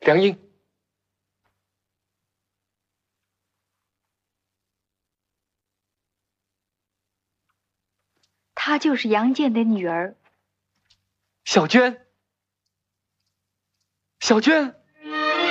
梁英， 她就是杨建的女儿。 小娟，小娟。